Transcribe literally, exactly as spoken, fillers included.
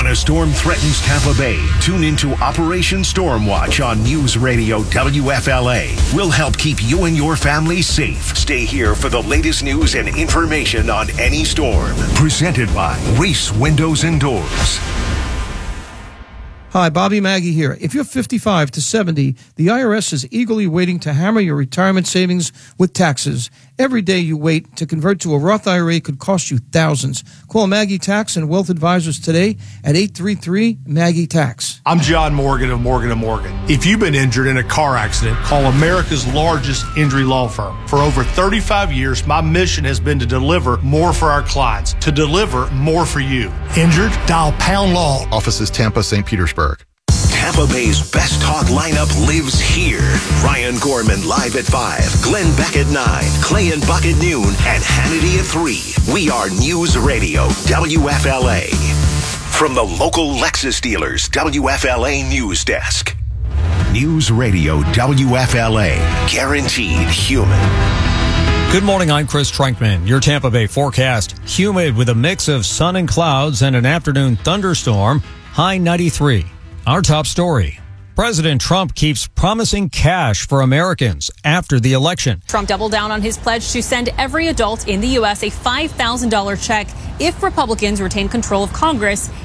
When a storm threatens Tampa Bay, tune into Operation Stormwatch on News Radio W F L A. We'll help keep you and your family safe. Stay here for the latest news and information on any storm. Presented by Reese Windows and Doors. Hi, Bobby Maggie here. If you're fifty-five to seventy, the I R S is eagerly waiting to hammer your retirement savings with taxes. Every day you wait to convert to a Roth I R A could cost you thousands. Call Maggie Tax and Wealth Advisors today at eight three three, Maggie Tax. I'm John Morgan of Morgan and Morgan. If you've been injured in a car accident, call America's largest injury law firm. For over thirty-five years, my mission has been to deliver more for our clients, to deliver more for you. Injured? Dial Pound Law. Offices Tampa, Saint Petersburg. Tampa Bay's best talk lineup lives here. Ryan Gorman live at five, Glenn Beck at nine, Clay and Buck at noon, and Hannity at three. We are News Radio W F L A. From the local Lexus dealers, W F L A News Desk. News Radio W F L A. Guaranteed human. Good morning, I'm Chris Trankman. Your Tampa Bay forecast. Humid with a mix of sun and clouds and an afternoon thunderstorm. High ninety-three. Our top story. President Trump keeps promising cash for Americans after the election. Trump doubled down on his pledge to send every adult in the U S a five thousand dollars check if Republicans retain control of Congress